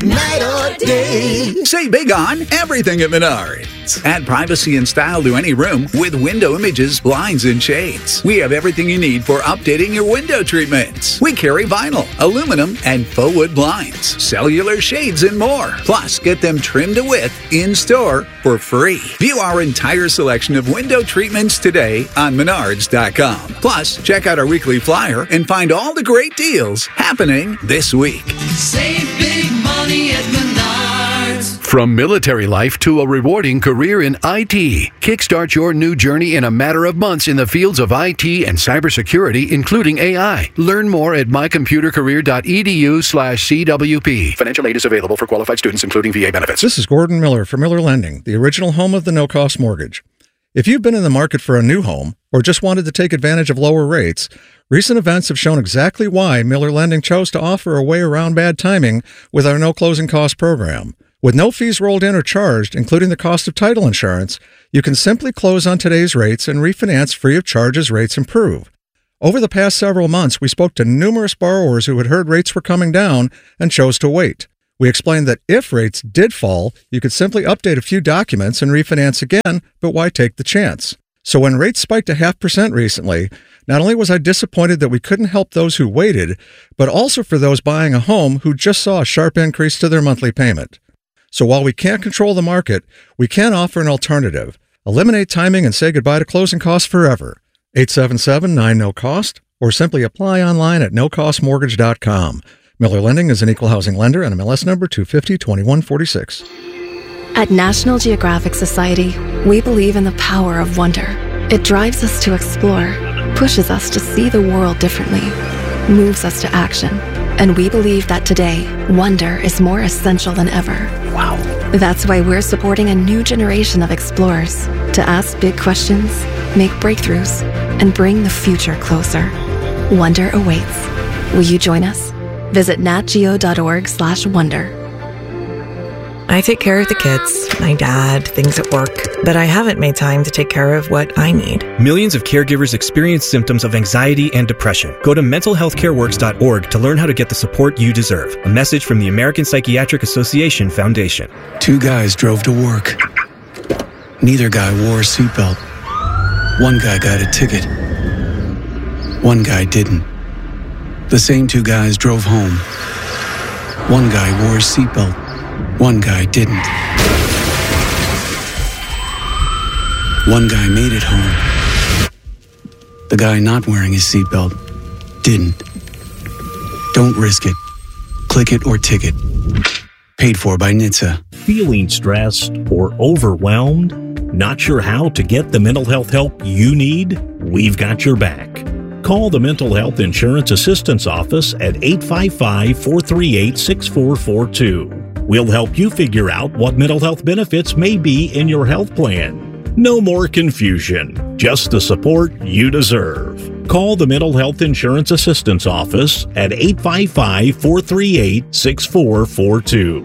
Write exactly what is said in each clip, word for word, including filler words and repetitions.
night or day. Say big on everything at Menards. Add privacy and style to any room with window images, blinds, and shades. We have everything you need for updating your window treatments. We carry vinyl, aluminum, and faux wood blinds, cellular shades, and more. Plus, get them trimmed to width in-store for free. View our entire selection of window treatments today on Menards dot com. Plus, check out our weekly flyer and find all the great deals happening this week. Save big money at Menards. From military life to a rewarding career in I T, kickstart your new journey in a matter of months in the fields of I T and cybersecurity, including A I. Learn more at my computer career dot e d u slash c w p. Financial aid is available for qualified students, including V A benefits. This is Gordon Miller for Miller Lending, the original home of the no-cost mortgage. If you've been in the market for a new home or just wanted to take advantage of lower rates, recent events have shown exactly why Miller Lending chose to offer a way around bad timing with our no closing cost program. With no fees rolled in or charged, including the cost of title insurance, you can simply close on today's rates and refinance free of charge as rates improve. Over the past several months, we spoke to numerous borrowers who had heard rates were coming down and chose to wait. We explained that if rates did fall, you could simply update a few documents and refinance again, but why take the chance? So when rates spiked a half percent recently, not only was I disappointed that we couldn't help those who waited, but also for those buying a home who just saw a sharp increase to their monthly payment. So while we can't control the market, we can offer an alternative. Eliminate timing and say goodbye to closing costs forever. eight seven seven, nine, no cost, or simply apply online at no cost mortgage dot com. Miller Lending is an equal housing lender and M L S number two fifty, twenty-one forty-six. At National Geographic Society, we believe in the power of wonder. It drives us to explore, pushes us to see the world differently, moves us to action. And we believe that today, wonder is more essential than ever. Wow. That's why we're supporting a new generation of explorers to ask big questions, make breakthroughs, and bring the future closer. Wonder awaits. Will you join us? Visit natgeo dot org slash wonder. I take care of the kids, my dad, things at work, but I haven't made time to take care of what I need. Millions of caregivers experience symptoms of anxiety and depression. Go to mental health care works dot org to learn how to get the support you deserve. A message from the American Psychiatric Association Foundation. Two guys drove to work. Neither guy wore a seatbelt. One guy got a ticket. One guy didn't. The same two guys drove home. One guy wore a seatbelt. One guy didn't. One guy made it home. The guy not wearing his seatbelt didn't. Don't risk it. Click it or ticket. Paid for by N H T S A. Feeling stressed or overwhelmed? Not sure how to get the mental health help you need? We've got your back. Call the Mental Health Insurance Assistance Office at eight five five, four three eight, six four four two. We'll help you figure out what mental health benefits may be in your health plan. No more confusion, just the support you deserve. Call the Mental Health Insurance Assistance Office at eight five five, four three eight, six four four two.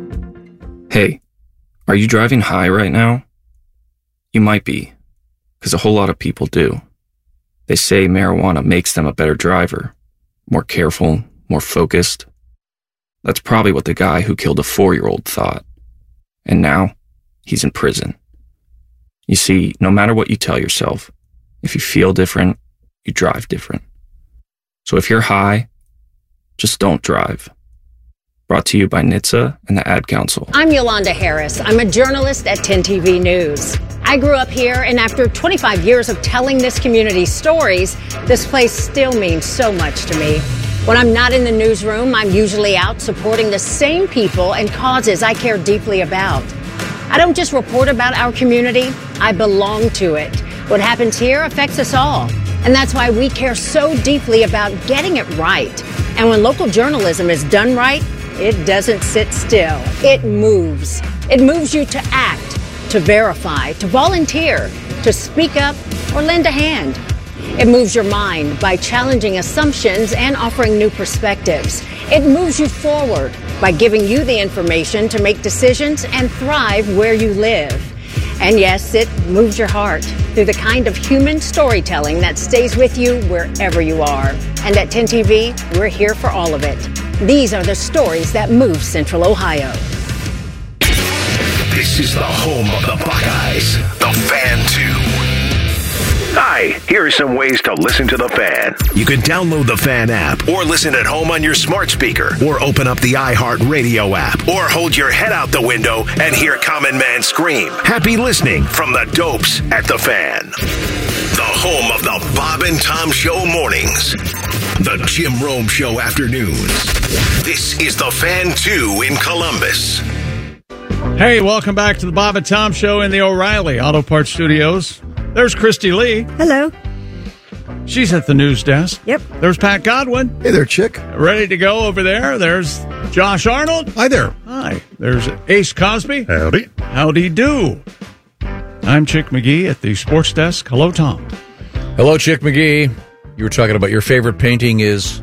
Hey, are you driving high right now? You might be, because a whole lot of people do. They say marijuana makes them a better driver, more careful, more focused. That's probably what the guy who killed a four-year-old thought. And now, he's in prison. You see, no matter what you tell yourself, if you feel different, you drive different. So if you're high, just don't drive. Brought to you by N H T S A and the Ad Council. I'm Yolanda Harris. I'm a journalist at ten T V News. I grew up here, and after twenty-five years of telling this community's stories, this place still means so much to me. When I'm not in the newsroom, I'm usually out supporting the same people and causes I care deeply about. I don't just report about our community, I belong to it. What happens here affects us all. And that's why we care so deeply about getting it right. And when local journalism is done right, it doesn't sit still. It moves. It moves you to act, to verify, to volunteer, to speak up, or lend a hand. It moves your mind by challenging assumptions and offering new perspectives. It moves you forward by giving you the information to make decisions and thrive where you live. And yes, it moves your heart through the kind of human storytelling that stays with you wherever you are. And at ten T V, we're here for all of it. These are the stories that move Central Ohio. This is the home of the Buckeyes, the Fan two. Hi, here are some ways to listen to the Fan. You can download the Fan app, or listen at home on your smart speaker, or open up the iHeartRadio app, or hold your head out the window and hear Common Man scream. Happy listening from the Dopes at the Fan. The home of the Bob and Tom Show mornings. The Jim Rome Show afternoons. This is the Fan two in Columbus. Hey, welcome back to the Bob and Tom Show in the O'Reilly Auto Parts Studios. There's Christy Lee. Hello. She's at the news desk. Yep. There's Pat Godwin. Hey there, chick. Ready to go over there. There's Josh Arnold. Hi there. Hi. There's Ace Cosby. Howdy. Howdy do. I'm Chick McGee at the sports desk. Hello, Tom. Hello, Chick McGee. You were talking about your favorite painting is...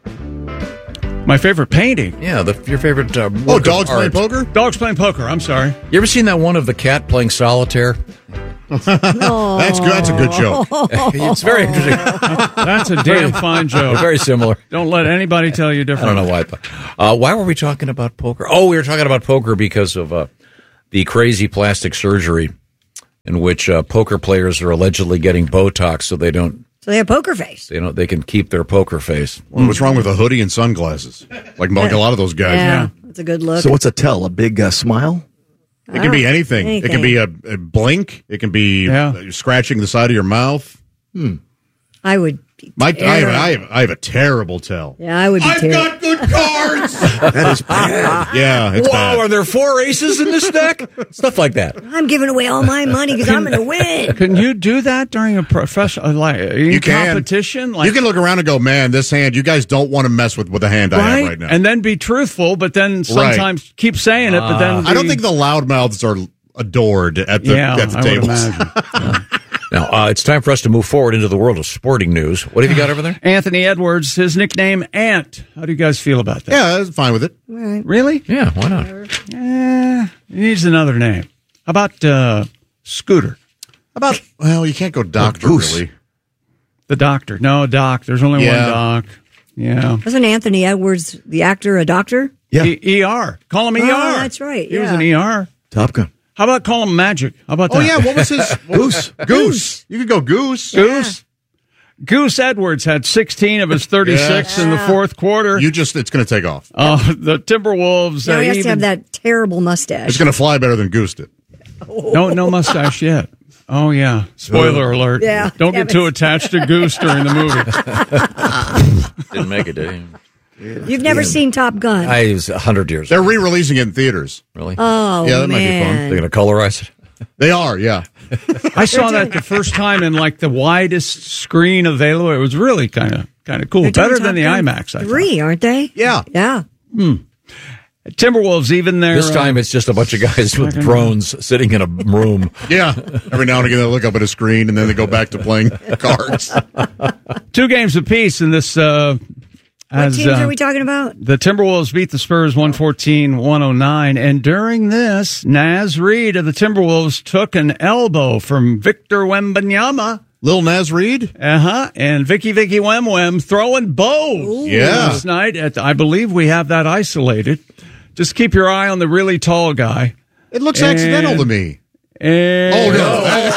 My favorite painting? Yeah, the, your favorite uh, Oh, work dogs of playing art. poker? Dogs playing poker. I'm sorry. You ever seen that one of the cat playing solitaire? That's good. That's a good joke. It's very interesting. That's a damn fine joke. Very similar. Don't let anybody tell you I different. don't know why. Uh, why were we talking about poker? Oh, we were talking about poker because of uh, the crazy plastic surgery in which uh, poker players are allegedly getting Botox so they don't. So they have poker face. They don't. They can keep their poker face. Well, what's wrong with a hoodie and sunglasses? Like, like a lot of those guys. Yeah, that's a good look. So what's a tell? A big uh, smile? It can be anything. anything. It can be a, a blink. It can be Yeah. uh, scratching the side of your mouth. Hmm. I would be My, I, have, terrible. I, have, I have a terrible tell. Yeah, I would be terrible. good cards. That is bad. Yeah, it's Whoa, bad. are there four aces in this deck? Stuff like that. I'm giving away all my money because I'm going to win. Can you do that during a professional like in You can. competition? Like, You can look around and go, man, this hand, you guys don't want to mess with, with the hand I right? have right now. And then be truthful, but then sometimes keep saying it, but then I don't be- think the loudmouths are adored at the, Yeah, at the I would tables. imagine. Now, uh, it's time for us to move forward into the world of sporting news. What have you got over there? Anthony Edwards, his nickname Ant. How do you guys feel about that? Yeah, I'm fine with it. Right. Really? Yeah, why not? Eh, he needs another name. How about uh, Scooter? About well, you can't go doctor Goose. really. The doctor. No, Doc. There's only Yeah. one Doc. Yeah. Wasn't Anthony Edwards, the actor, a doctor? Yeah. E- E R. Call him E R. Oh, that's right. He was yeah. an E R. Top Gun. How about call him Magic? How about that? Oh yeah, what was his Goose? Goose. You could go Goose. Goose. Goose Edwards had sixteen of his thirty-six Yeah. in the fourth quarter. You just it's going to take off. Uh, the Timberwolves. Now uh, he has to even- have that terrible mustache. It's going to fly better than Goose did. No, no mustache yet. Oh yeah. Spoiler alert. Yeah. Don't Damn get too it. attached to Goose during the movie. Didn't make it, did he? You've never seen Top Gun. I was a hundred years. They're re-releasing it in theaters. Really? oh, Yeah, that might be fun. man. They're going to colorize it. They are, yeah. I saw that the first time in like the widest screen available. It was really kind of kind of cool. They're doing Better Top than the Gun IMAX. I thought. Three, aren't they? Yeah. Yeah. Timberwolves even there. This time it's just a bunch of guys with drones sitting in a room. Yeah. Every now and again they look up at a screen and then they go back to playing cards. two games apiece in this. Uh, What as, teams uh, are we talking about? The Timberwolves beat the Spurs one fourteen to one oh nine. And during this, Naz Reid of the Timberwolves took an elbow from Victor Wembanyama. Lil Naz Reid? Uh-huh. And Vicky Vicky Wem Wem throwing bows Yeah. last night. At, I believe we have that isolated. Just keep your eye on the really tall guy. It looks And- accidental to me. And, Oh, no.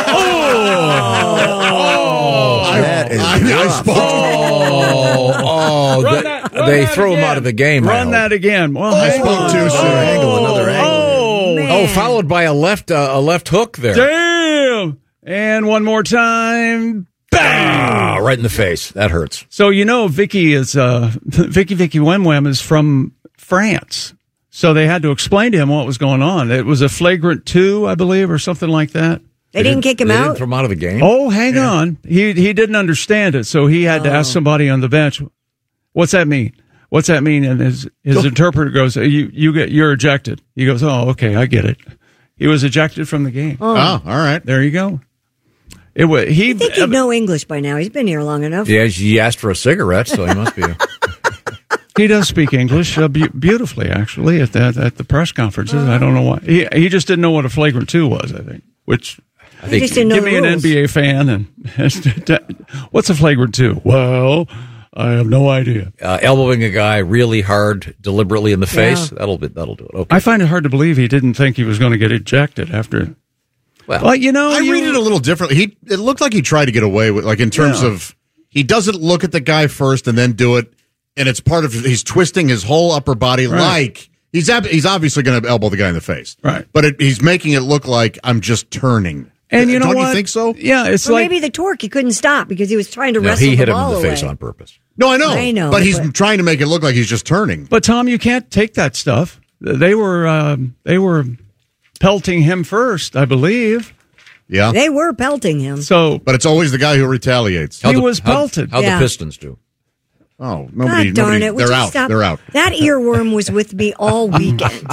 Oh! That is I, I rough. spoke. Oh, oh, Run they, that- run they that threw him again. out of the game. I Run hope. that again. Well, I hang spoke on. too soon. Another angle, another angle. Oh, Man. Oh, followed by a left uh, a left hook there. damn! And one more time. Ah, right in the face. That hurts. So you know, Vicky is uh, Vicky Vicky Wem Wem is from France. So they had to explain to him what was going on. It was a flagrant two, I believe, or something like that. They, didn't kick him They out? didn't throw him out of the game. Oh, hang on. He he didn't understand it, so he had to ask somebody on the bench, "What's that mean? What's that mean?" And his his interpreter goes, "You you get you're ejected." He goes, "Oh, okay, I get it." He was ejected from the game. Oh. Oh, all right. There you go. It was he. I think he'd know English by now. He's been here long enough. Yeah, he asked for a cigarette, so he must be. He does speak English uh, be- beautifully, actually, at the, at the press conferences. I don't know why. He he just didn't know what a flagrant two was, I think, which... I think just didn't know give the me an rules. N B A fan, and what's a flagrant two? Well, I have no idea. Uh, elbowing a guy really hard, deliberately in the face. Yeah. That'll be, that'll do it. Okay. I find it hard to believe he didn't think he was going to get ejected after. Well, But you know, I you, read it a little differently. He it looked like he tried to get away with, like in terms Yeah. of he doesn't look at the guy first and then do it, and it's part of he's twisting his whole upper body Right. like he's ab- he's obviously going to elbow the guy in the face, Right. But it, he's making it look like I'm just turning. And you know Don't what? you think so? Yeah, it's Or like maybe the torque, he couldn't stop because he was trying to no, wrestle he the hit him ball in the face away. on purpose. No, I know, I know, but he's but- trying to make it look like he's just turning. But Tom, you can't take that stuff. They were um, they were pelting him first, I believe. Yeah, They were pelting him. So, but it's always the guy who retaliates. He was pelted. How Yeah. the Pistons do? Oh, nobody, God darn nobody it. Would they're you out. stop? They're out. That earworm was with me all weekend.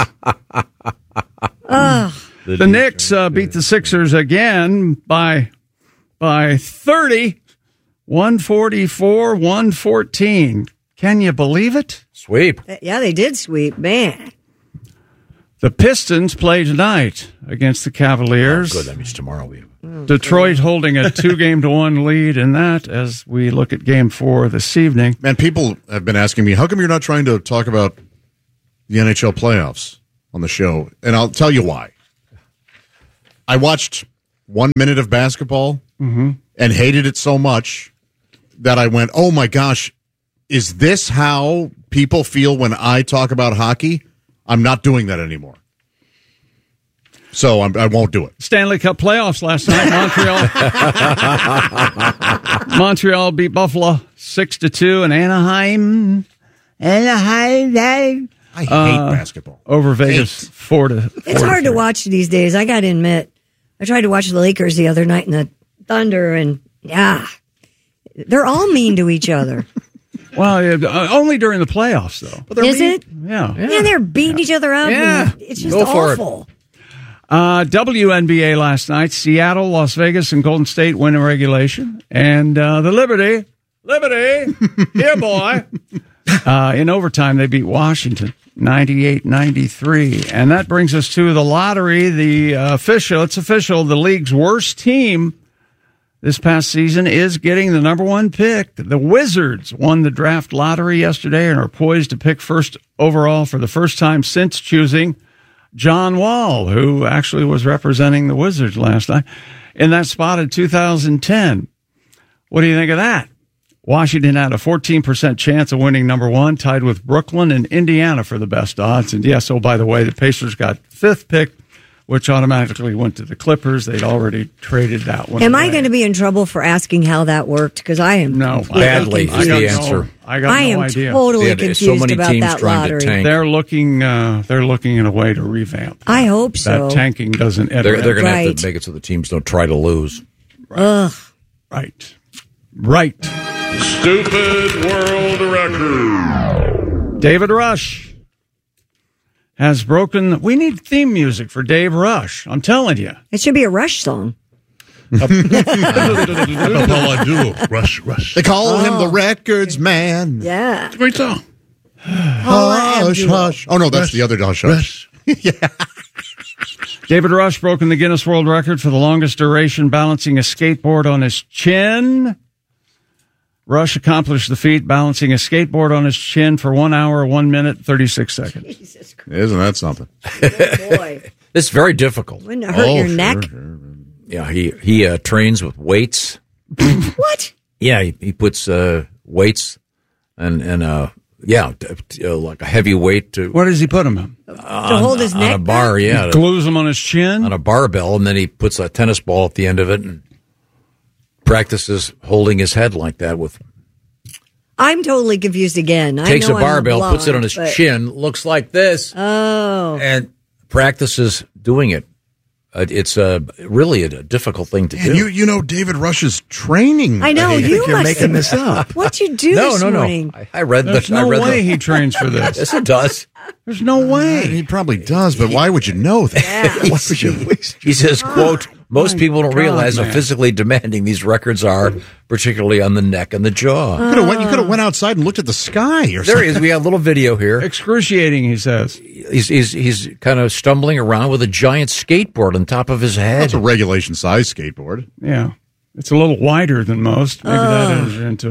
Ugh. the Knicks uh, beat the Sixers again by by thirty, one forty-four, one fourteen. Can you believe it? Sweep. Yeah, they did sweep. Man. The Pistons play tonight against the Cavaliers. Oh, good. That means tomorrow we. Detroit holding a two-game to one lead in that as we look at game four this evening. Man, people have been asking me, how come you're not trying to talk about the N H L playoffs on the show? And I'll tell you why. I watched one minute of basketball Mm-hmm. and hated it so much that I went, oh my gosh, is this how people feel when I talk about hockey? I'm not doing that anymore. So I'm, I won't do it. Stanley Cup playoffs last night. Montreal Montreal beat Buffalo six to two, and Anaheim Anaheim I hate uh, basketball. over Vegas four to. Four It's to hard to three. watch these days. I got to admit. I tried to watch the Lakers the other night and the Thunder, and yeah, they're all mean to each other. Well, yeah, uh, only during the playoffs, though. Is it? Yeah. Yeah, they're beating each other up. Yeah. and It's just Go for it. awful. Uh, W N B A last night. Seattle, Las Vegas, and Golden State win in regulation. And uh, the Liberty, Liberty, here, boy. Uh, in overtime, they beat Washington ninety-eight ninety-three. And that brings us to the lottery. The uh, official, it's official, the league's worst team this past season is getting the number one pick. The Wizards won the draft lottery yesterday and are poised to pick first overall for the first time since choosing John Wall, who actually was representing the Wizards last night, in that spot in two thousand ten. What do you think of that? Washington had a fourteen percent chance of winning number one, tied with Brooklyn and Indiana for the best odds. And yes, oh, by the way, the Pacers got fifth pick, which automatically went to the Clippers. They'd already traded that one. Am away. I going to be in trouble for asking how that worked? Because I am No, completely Badly is confused. the I don't answer. know. I got I no am idea. totally They had confused so many about teams that trying to lottery. tank. They're looking. Uh, they're looking at a way to revamp. I hope so. That tanking doesn't. They're, ever they're going to have Right. to make it so the teams don't try to lose. Ugh. Right. Right. Stupid world record. David Rush has broken. We need theme music for Dave Rush. I'm telling you. It should be a Rush song. Acapella duo. Rush, rush. They call Oh. him the records man. Yeah. Great song. Hush, hush. Oh, no, that's the other hush, hush. David Rush broken the Guinness World Record for the longest duration balancing a skateboard on his chin. Rush accomplished the feat balancing a skateboard on his chin for one hour, one minute, thirty-six seconds. Jesus Christ. Isn't that something? Boy. It's very difficult. Wouldn't it hurt Oh, your sure, neck? sure. Yeah, he he uh, trains with weights. What? Yeah, he, he puts uh, weights and and uh yeah, t- t- uh, like a heavy weight to Where does he put him in? To hold his on neck a bar. back? Yeah, Glues him on his chin? on a barbell, and then he puts a tennis ball at the end of it and practices holding his head like that. With I'm totally confused again. takes I know a barbell, I'm puts it on his blonde, but- chin, looks like this, Oh. and practices doing it. Uh, it's uh, really a, a difficult thing to And do. you, you know David Rush's training. I know, I you think you're must making have- this up. What'd you do no, this no, morning? no. I, I read There's the. I no read way the, he trains for this. Yes, it does. There's no way. He probably does, but why would you know that? Yeah. Why would you? He says, "quote Most My people don't God, realize how man. physically demanding these records are, particularly on the neck and the jaw." You could have went, you could have went outside and looked at the sky or There something. he is. We got a little video here. Excruciating, he says. He's he's he's kind of stumbling around with a giant skateboard on top of his head. That's a regulation size skateboard. Yeah. It's a little wider than most. Maybe that enters into it.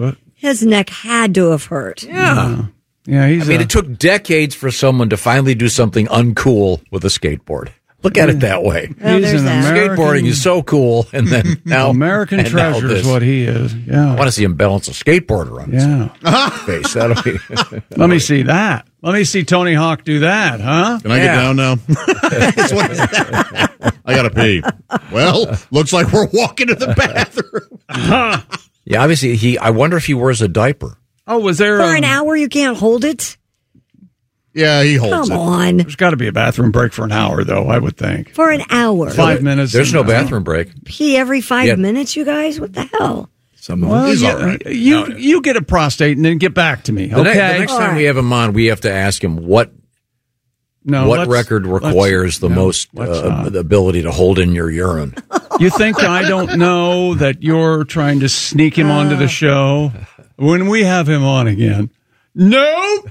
His neck had to have hurt. Yeah. Yeah, he's I mean, a- it took decades for someone to finally do something uncool with a skateboard. Look at it that way. Well, He's there's an that. American- Skateboarding is so cool, and then now American and now treasure is this. what he is. I Yeah. want to see him balance a skateboarder on his Yeah. face. That'll be. Let me see that. Let me see Tony Hawk do that, huh? Can I get Yeah. down now? That's what- I gotta pee. Well, looks like we're walking to the bathroom. Yeah, obviously he. I wonder if he wears a diaper. Oh, was there For um, an hour, you can't hold it? Yeah, he holds Come it. on. There's got to be a bathroom break for an hour, though, I would think. For an hour. Five minutes. There's and, no uh, bathroom break. Pee every five Yeah. minutes, you guys? What the hell? Some of Well, He's you, all right. you, you get a prostate and then get back to me, The, okay? ne- the next All time we right. have him on, we have to ask him what no, what let's- record let's- requires the no, most let's uh, not. the ability to hold in your urine. You think I don't know that you're trying to sneak him onto the show when we have him on again? Nope.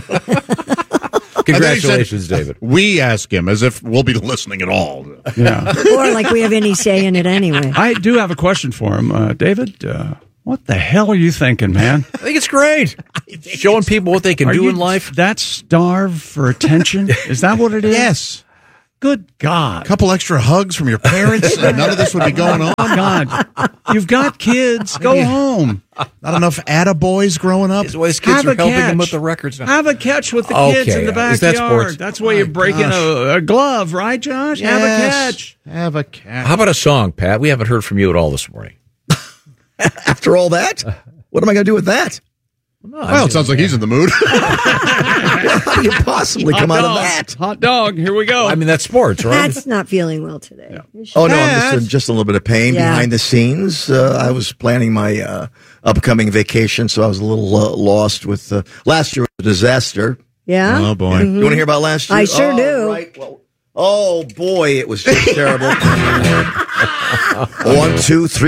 Congratulations, said, David. We ask him as if we'll be listening at all. Yeah. Or like we have any say in it anyway. I do have a question for him. Uh, David, uh, what the hell are you thinking, man? I think it's great. Showing people what they can Are do you in life. that starved for attention? Is that what it is? Yes. Good God. A couple extra hugs from your parents, and none of this would be going on. Oh, God. You've got kids. Go Yeah. home. Not enough attaboys growing up. His, his kids Have are a helping catch. him with the records now. Have a catch with the Okay, kids in the is that backyard. sports? That's why you're breaking a, a glove, right, Josh? Have a catch. Have a catch. How about a song, Pat? We haven't heard from you at all this morning. After all that, what am I going to do with that? Well, it sounds like he's in the mood. How do you possibly come Hot out of dog. that? Hot dog. Here we go. I mean, that's sports, right? Pat's not feeling well today. Oh, no, I'm just, uh, just a little bit of pain Yeah. behind the sscenes. Uh, I was planning my uh, upcoming vacation, so I was a little uh, lost with uh, last year was a disaster. Yeah? Oh, boy. You want to hear about last year? I sure oh, do. Right. Well, oh, boy, it was just terrible. One, two, three.